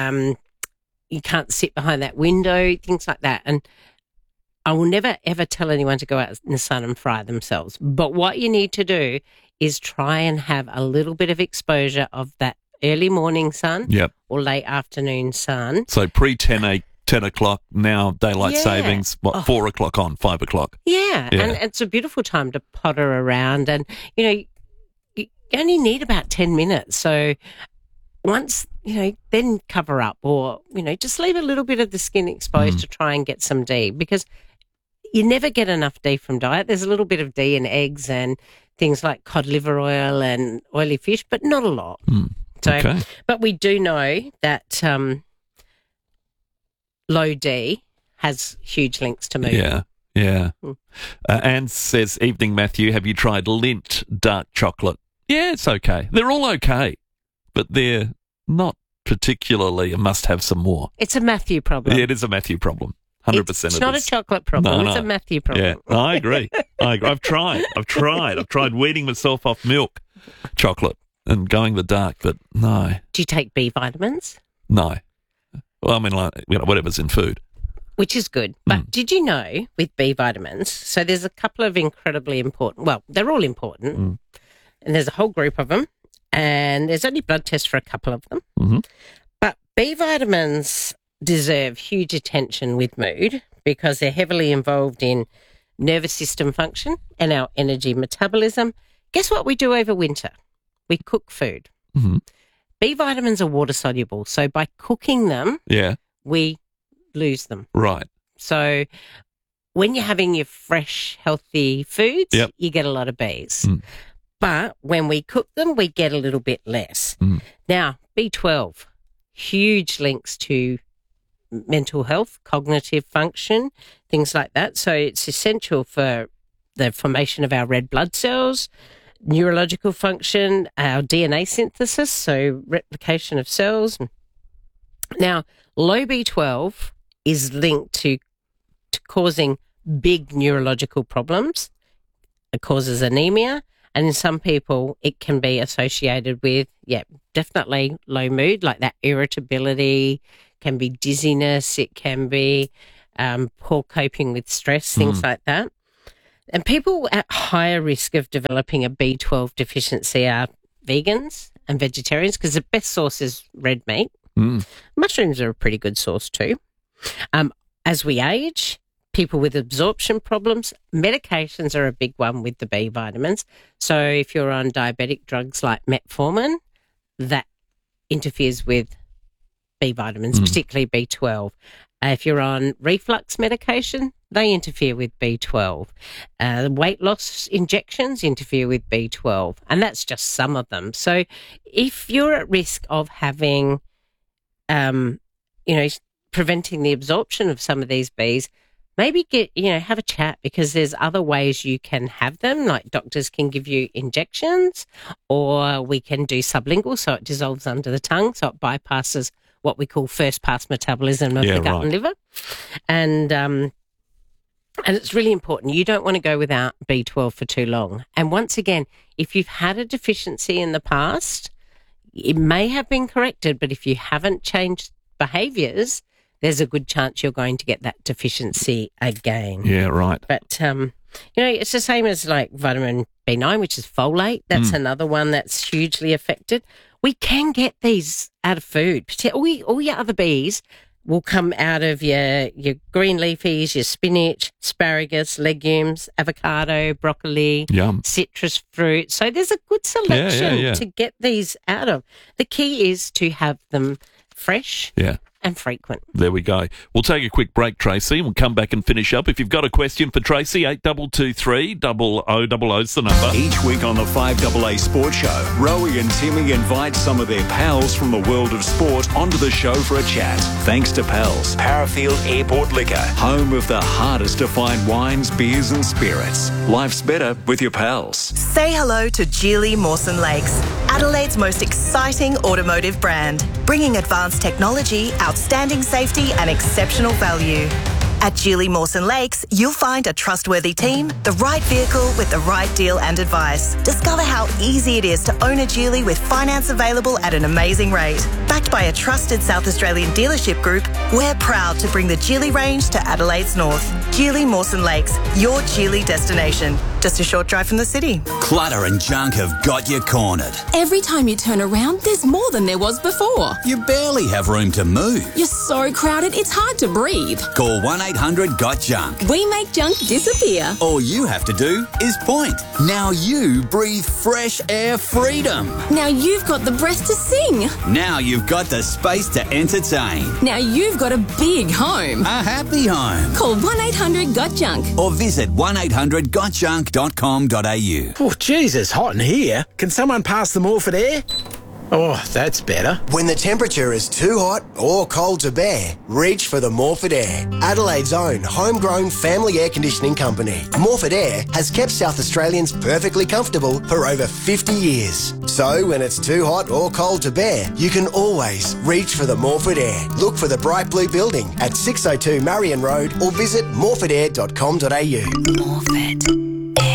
you can't sit behind that window, things like that. And I will never, ever tell anyone to go out in the sun and fry themselves. But what you need to do is try and have a little bit of exposure of that early morning sun or late afternoon sun. So pre-10 o'clock, now daylight savings, 4 o'clock on, 5 o'clock. Yeah, and it's a beautiful time to potter around. And, you only need about 10 minutes. So once, then cover up or, just leave a little bit of the skin exposed to try and get some D, because you never get enough D from diet. There's a little bit of D in eggs and things like cod liver oil and oily fish, but not a lot. So, but we do know that low D has huge links to mood. Yeah. Anne says, evening, Matthew, have you tried Lindt dark chocolate? Yeah, it's okay. They're all okay, but they're not particularly a must-have some more. It's a Matthew problem. Yeah, it is a Matthew problem. 100% It's not a chocolate problem. No. It's a Matthew problem. Yeah, I agree. I've tried. I've tried weaning myself off milk chocolate and going the dark, but no. Do you take B vitamins? No. Well, I mean, whatever's in food. Which is good. But did you know with B vitamins, so there's a couple of incredibly important, well, they're all important, and there's a whole group of them, and there's only blood tests for a couple of them. But B vitamins deserve huge attention with mood because they're heavily involved in nervous system function and our energy metabolism. Guess what we do over winter? We cook food. B vitamins are water soluble, so by cooking them, we lose them. Right. So when you're having your fresh, healthy foods, you get a lot of Bs. But when we cook them, we get a little bit less. Now, B12, huge links to mental health, cognitive function, things like that. So it's essential for the formation of our red blood cells, neurological function, our DNA synthesis, so replication of cells. Now, low B12 is linked to causing big neurological problems. It causes anemia, and in some people it can be associated with, definitely low mood, like that irritability, can be dizziness, it can be poor coping with stress, things like that. And people at higher risk of developing a B12 deficiency are vegans and vegetarians, because the best source is red meat. Mushrooms are a pretty good source too. As we age, people with absorption problems, medications are a big one with the B vitamins. So if you're on diabetic drugs like metformin, that interferes with B vitamins, particularly B12. If you're on reflux medication, they interfere with B12. Weight loss injections interfere with B12, and that's just some of them. So if you're at risk of having, preventing the absorption of some of these Bs, maybe have a chat, because there's other ways you can have them. Like doctors can give you injections, or we can do sublingual, so it dissolves under the tongue, so it bypasses what we call first pass metabolism of the gut and liver. And it's really important. You don't want to go without B12 for too long. And once again, if you've had a deficiency in the past, it may have been corrected, but if you haven't changed behaviours, there's a good chance you're going to get that deficiency again. Yeah, right. But, it's the same as like vitamin B9, which is folate. That's another one that's hugely affected. We can get these out of food. All your other Bs will come out of your green leafies, your spinach, asparagus, legumes, avocado, broccoli, citrus fruit. So there's a good selection to get these out of. The key is to have them fresh and frequent. There we go. We'll take a quick break, Tracy, and we'll come back and finish up. If you've got a question for Tracy, 8223 0000 is the number. Each week on the 5AA Sports Show, Rowie and Timmy invite some of their pals from the world of sport onto the show for a chat. Thanks to Pals, Parafield Airport Liquor, home of the hardest to find wines, beers and spirits. Life's better with your pals. Say hello to Geely Mawson Lakes, Adelaide's most exciting automotive brand, bringing advanced technology, outstanding safety and exceptional value. At Geely Mawson Lakes, you'll find a trustworthy team, the right vehicle with the right deal and advice. Discover how easy it is to own a Geely with finance available at an amazing rate. Backed by a trusted South Australian dealership group, we're proud to bring the Geely range to Adelaide's north. Geely Mawson Lakes, your Geely destination. Just a short drive from the city. Clutter and junk have got you cornered. Every time you turn around, there's more than there was before. You barely have room to move. You're so crowded, it's hard to breathe. Call 1-800-GOT-JUNK. We make junk disappear. All you have to do is point. Now you breathe fresh air freedom. Now you've got the breath to sing. Now you've got the space to entertain. Now you've got a big home. A happy home. Call 1-800-GOT-JUNK. Or visit 1-800-GOT-JUNK.com.au. Oh, geez, it's hot in here. Can someone pass the Morphett air? Oh, that's better. When the temperature is too hot or cold to bear, reach for the Morphett Air, Adelaide's own homegrown family air conditioning company. Morphett Air has kept South Australians perfectly comfortable for over 50 years. So when it's too hot or cold to bear, you can always reach for the Morphett Air. Look for the bright blue building at 602 Marion Road or visit morphettair.com.au. Morphett.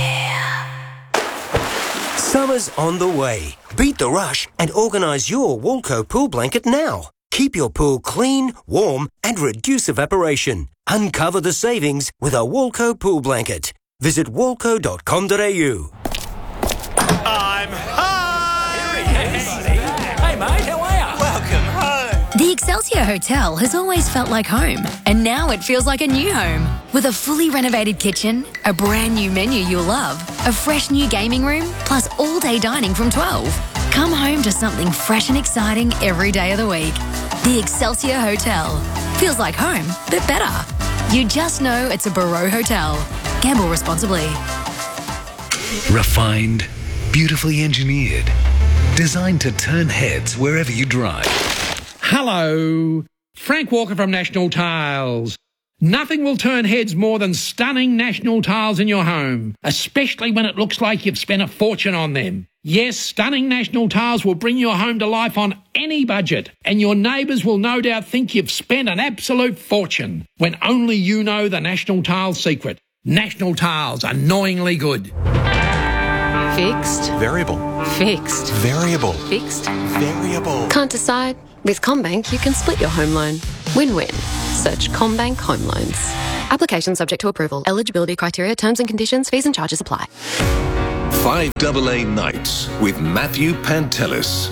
Summer's on the way. Beat the rush and organise your Walco pool blanket now. Keep your pool clean, warm and reduce evaporation. Uncover the savings with a Walco pool blanket. Visit walco.com.au. I'm home! Hey mate, how are you? Welcome home. The Excelsior Hotel has always felt like home, and now it feels like a new home. With a fully renovated kitchen, a brand new menu you'll love, a fresh new gaming room, plus all-day dining from 12. Come home to something fresh and exciting every day of the week. The Excelsior Hotel. Feels like home, but better. You just know it's a Barreau Hotel. Gamble responsibly. Refined, beautifully engineered, designed to turn heads wherever you drive. Hello, Frank Walker from National Tiles. Nothing will turn heads more than stunning National Tiles in your home, especially when it looks like you've spent a fortune on them. Yes, stunning National Tiles will bring your home to life on any budget, and your neighbours will no doubt think you've spent an absolute fortune, when only you know the National Tiles secret. National Tiles, annoyingly good. Fixed. Variable. Fixed. Variable. Fixed. Variable. Can't decide? With CommBank, you can split your home loan. Win-win. Search CommBank Home Loans. Application subject to approval. Eligibility criteria, terms and conditions, fees and charges apply. 5AA Nights with Matthew Pantelis.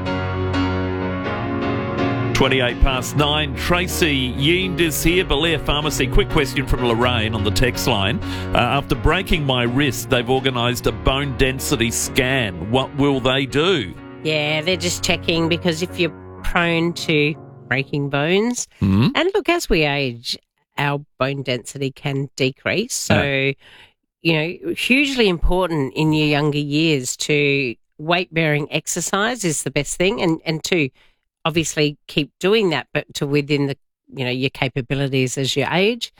9:28. Tracy Yeend is here, Belair Pharmacy. Quick question from Lorraine on the text line. After breaking my wrist, they've organised a bone density scan. What will they do? Yeah, they're just checking, because if you're prone to breaking bones, Mm-hmm. and look, as we age, our bone density can decrease. So, you know, hugely important in your younger years to weight-bearing exercise is the best thing, and to obviously keep doing that, but to within the, you know, your capabilities as you age.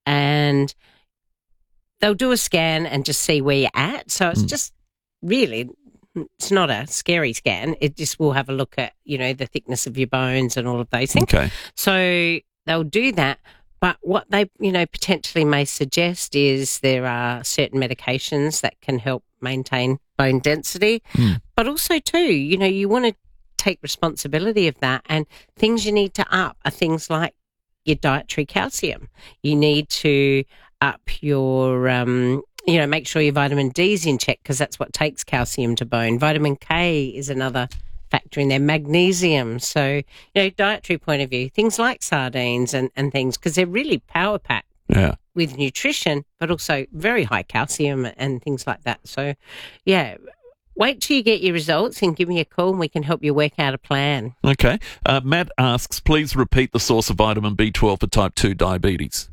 And they'll do a scan and just see where you're at. So it's just really, it's not a scary scan. It just will have a look at, you know, the thickness of your bones and all of those things. Okay. So they'll do that. But what they, you know, potentially may suggest is there are certain medications that can help maintain bone density. But also too, you know, you want to take responsibility of that, and things you need to up are things like your dietary calcium. You need to up your, you know, make sure your vitamin D's in check, because that's what takes calcium to bone. Vitamin K is another factor in there, magnesium. So, you know, dietary point of view, things like sardines and things, because they're really power packed with nutrition, but also very high calcium and things like that. So, yeah, wait till you get your results and give me a call and we can help you work out a plan. Okay. Matt asks, please repeat the source of vitamin B12 for type 2 diabetes.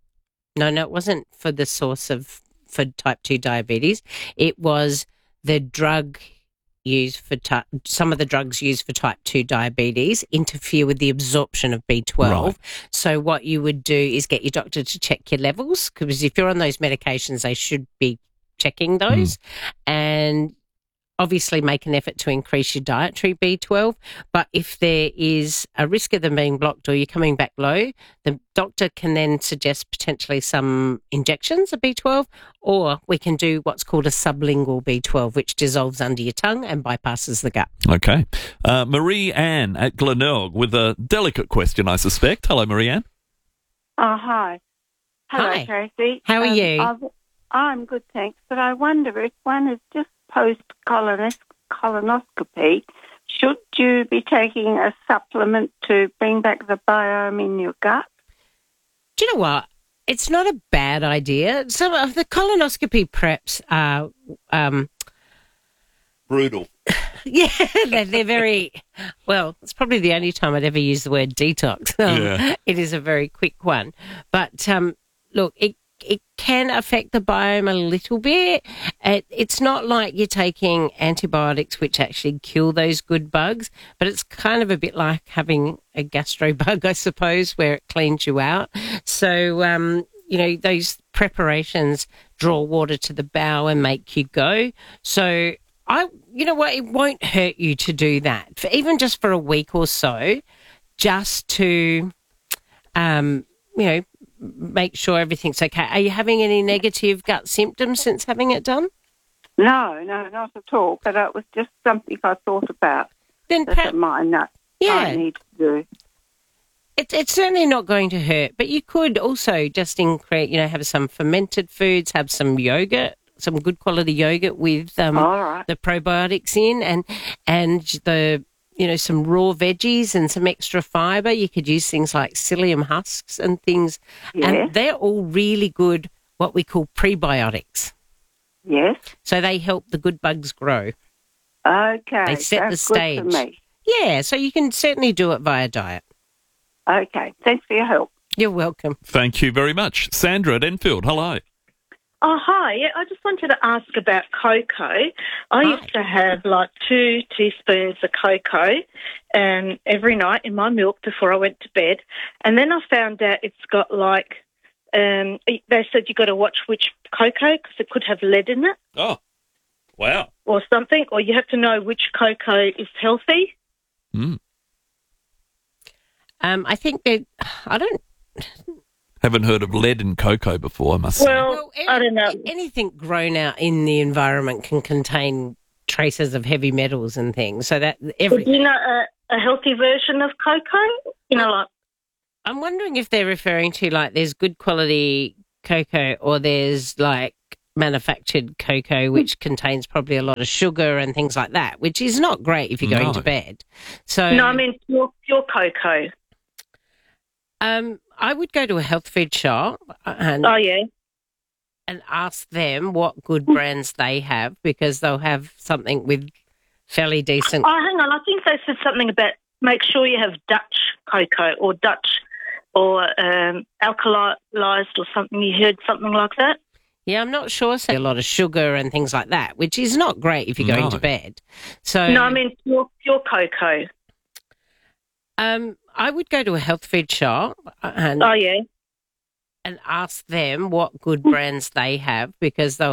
No, it wasn't for the source for type 2 diabetes. It was the drug used for some of the drugs used for type 2 diabetes interfere with the absorption of B12. Right. So what you would do is get your doctor to check your levels, because if you're on those medications, they should be checking those. And obviously make an effort to increase your dietary B12, but if there is a risk of them being blocked or you're coming back low, the doctor can then suggest potentially some injections of B12, or we can do what's called a sublingual B12, which dissolves under your tongue and bypasses the gut. Okay. Marie Ann at Glenelg with a delicate question, I suspect. Hello, Marie Ann. Oh, hi. Hello, Hi. Tracy. How are you? I'm good, thanks. But I wonder if one is just post-colonoscopy, should you be taking a supplement to bring back the biome in your gut? Do you know what? It's not a bad idea. Some of the colonoscopy preps are brutal. Yeah, they're very, well, it's probably the only time I'd ever use the word detox. It is a very quick one. But look, it can affect the biome a little bit. It's not like you're taking antibiotics which actually kill those good bugs, but it's kind of a bit like having a gastro bug, I suppose, where it cleans you out. So, you know, those preparations draw water to the bowel and make you go. So, you know what, it won't hurt you to do that, even just for a week or so, just to, you know, make sure everything's okay. Are you having any negative gut symptoms since having it done? No, not at all. But it was just something I thought about. Then that I might need to do. It's certainly not going to hurt, but you could also just have some fermented foods, have some yogurt, some good quality yogurt with the probiotics in, and the, you know, some raw veggies and some extra fibre. You could use things like psyllium husks and things. Yes. And they're all really good, what we call prebiotics. Yes. So they help the good bugs grow. Okay. They set the that's good stage. for me. Yeah, so you can certainly do it via diet. Okay. Thanks for your help. You're welcome. Thank you very much. Sandra at Enfield, hello. Oh, hi. Yeah, I just wanted to ask about cocoa. I used to have like 2 teaspoons of cocoa every night in my milk before I went to bed. And then I found out it's got like, they said you got to watch which cocoa because it could have lead in it. Oh, wow. Or something, or you have to know which cocoa is healthy. I think that, I don't... Haven't heard of lead in cocoa before, I must say. Well, I don't know. Anything grown out in the environment can contain traces of heavy metals and things. So that Do you know a healthy version of cocoa? You know, like... I'm wondering if they're referring to, like, there's good quality cocoa or there's, like, manufactured cocoa which contains probably a lot of sugar and things like that, which is not great if you're going to bed. So No, I mean pure cocoa. I would go to a health food shop and ask them what good brands they have, because they'll have something with fairly decent. Oh, hang on. I think they said something about make sure you have Dutch cocoa or Dutch or alkalized or something. You heard something like that? Yeah, I'm not sure. So a lot of sugar and things like that, which is not great if you're going to bed. So No, I mean pure cocoa. I would go to a health food shop and and ask them what good brands they have, because they'll